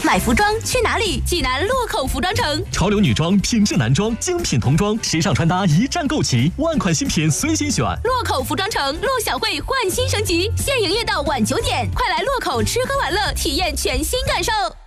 买服装去哪里？济南洛口服装城。 潮流女装、品质男装、精品童装、时尚穿搭一站购齐，万款新品随心选。 洛口服装城，陆小慧焕新升级，现营业到晚9点，快来洛口吃喝玩乐，体验全新感受。